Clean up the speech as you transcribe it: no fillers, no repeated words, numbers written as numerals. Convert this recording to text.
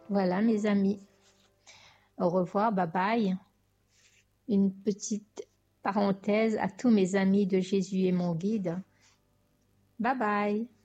Voilà mes amis. Au revoir, bye bye. Une petite parenthèse à tous mes amis de Jésus et mon guide. Bye bye.